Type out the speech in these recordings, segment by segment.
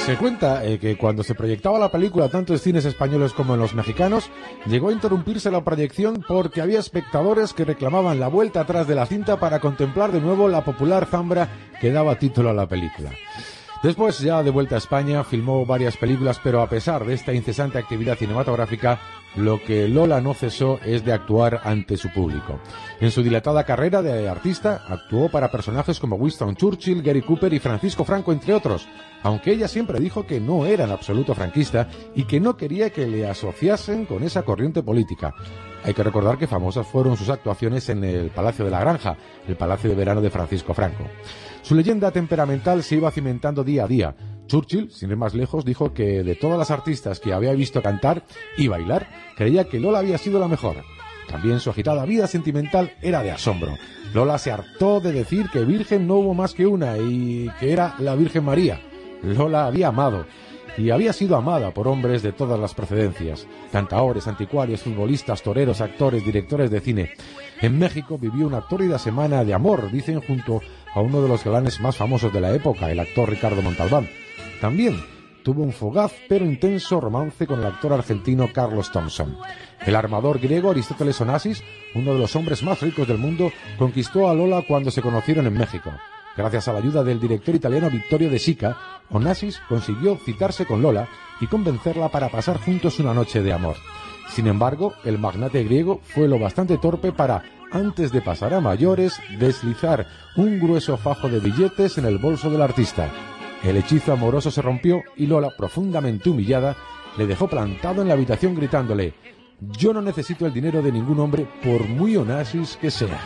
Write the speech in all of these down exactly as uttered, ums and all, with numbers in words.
Se cuenta eh, que cuando se proyectaba la película tanto en cines españoles como en los mexicanos, llegó a interrumpirse la proyección porque había espectadores que reclamaban la vuelta atrás de la cinta para contemplar de nuevo la popular zambra que daba título a la película. Después, ya de vuelta a España, filmó varias películas, pero a pesar de esta incesante actividad cinematográfica, lo que Lola no cesó es de actuar ante su público. En su dilatada carrera de artista, actuó para personajes como Winston Churchill, Gary Cooper y Francisco Franco, entre otros, aunque ella siempre dijo que no era en absoluto franquista y que no quería que le asociasen con esa corriente política. Hay que recordar que famosas fueron sus actuaciones en el Palacio de la Granja, el palacio de verano de Francisco Franco. Su leyenda temperamental se iba cimentando día a día. Churchill, sin ir más lejos, dijo que de todas las artistas que había visto cantar y bailar, creía que Lola había sido la mejor. También su agitada vida sentimental era de asombro. Lola se hartó de decir que virgen no hubo más que una y que era la Virgen María. Lola había amado, y había sido amada por hombres de todas las procedencias, cantaores, anticuarios, futbolistas, toreros, actores, directores de cine. En México vivió una tórrida semana de amor, dicen, junto a uno de los galanes más famosos de la época, el actor Ricardo Montalbán. También tuvo un fugaz pero intenso romance con el actor argentino Carlos Thompson. El armador griego Aristóteles Onassis, uno de los hombres más ricos del mundo, conquistó a Lola cuando se conocieron en México. Gracias a la ayuda del director italiano Vittorio De Sica, Onassis consiguió citarse con Lola y convencerla para pasar juntos una noche de amor. Sin embargo, el magnate griego fue lo bastante torpe para, antes de pasar a mayores, deslizar un grueso fajo de billetes en el bolso del artista. El hechizo amoroso se rompió y Lola, profundamente humillada, le dejó plantado en la habitación gritándole: «Yo no necesito el dinero de ningún hombre, por muy Onassis que sea».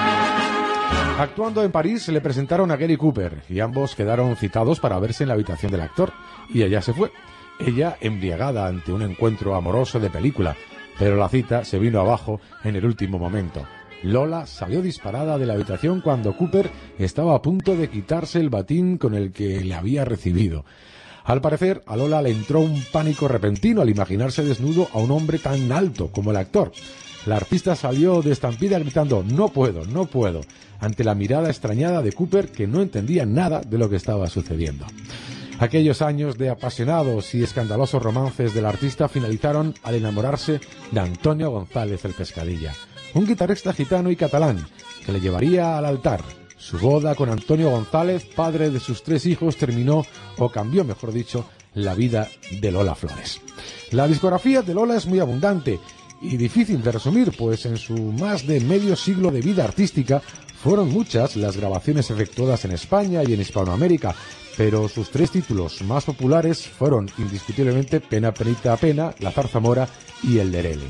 Actuando en París, se le presentaron a Gary Cooper y ambos quedaron citados para verse en la habitación del actor, y allá se fue. Ella embriagada ante un encuentro amoroso de película, pero la cita se vino abajo en el último momento. Lola salió disparada de la habitación cuando Cooper estaba a punto de quitarse el batín con el que le había recibido. Al parecer, a Lola le entró un pánico repentino al imaginarse desnudo a un hombre tan alto como el actor. La artista salió de estampida gritando «No puedo, no puedo», ante la mirada extrañada de Cooper, que no entendía nada de lo que estaba sucediendo. Aquellos años de apasionados y escandalosos romances del artista finalizaron al enamorarse de Antonio González el Pescadilla, un guitarrista gitano y catalán que le llevaría al altar. Su boda con Antonio González, padre de sus tres hijos, terminó, o cambió mejor dicho, la vida de Lola Flores. La discografía de Lola es muy abundante y difícil de resumir, pues en su más de medio siglo de vida artística fueron muchas las grabaciones efectuadas en España y en Hispanoamérica, pero sus tres títulos más populares fueron indiscutiblemente Pena, Penita, Pena, La Zarzamora y El Lerele.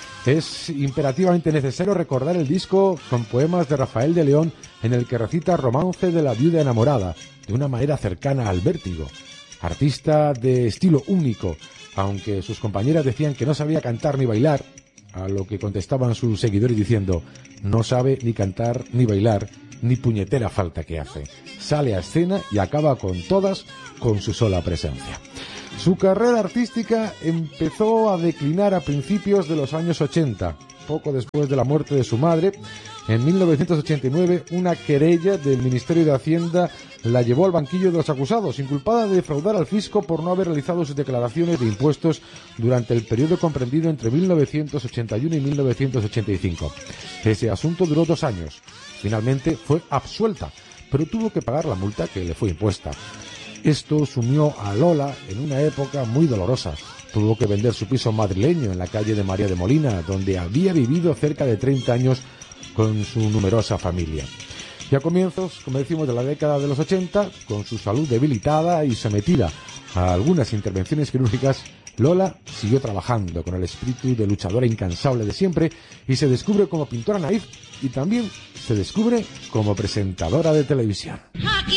Es imperativamente necesario recordar el disco con poemas de Rafael de León, en el que recita Romance de la viuda enamorada, de una manera cercana al vértigo. Artista de estilo único, aunque sus compañeras decían que no sabía cantar ni bailar, a lo que contestaban sus seguidores diciendo: no sabe ni cantar ni bailar, ni puñetera falta que hace. Sale a escena y acaba con todas con su sola presencia. Su carrera artística empezó a declinar a principios de los años ochenta. Poco después de la muerte de su madre, en mil novecientos ochenta y nueve, una querella del Ministerio de Hacienda la llevó al banquillo de los acusados, inculpada de defraudar al fisco por no haber realizado sus declaraciones de impuestos durante el periodo comprendido entre mil novecientos ochenta y uno y mil novecientos ochenta y cinco. Ese asunto duró dos años. Finalmente fue absuelta, pero tuvo que pagar la multa que le fue impuesta. Esto sumió a Lola en una época muy dolorosa. Tuvo que vender su piso madrileño en la calle de María de Molina, donde había vivido cerca de treinta años con su numerosa familia. Y a comienzos, como decimos, de la década de los ochenta, con su salud debilitada y sometida a algunas intervenciones quirúrgicas, Lola siguió trabajando con el espíritu de luchadora incansable de siempre y se descubre como pintora naif y también se descubre como presentadora de televisión. Aquí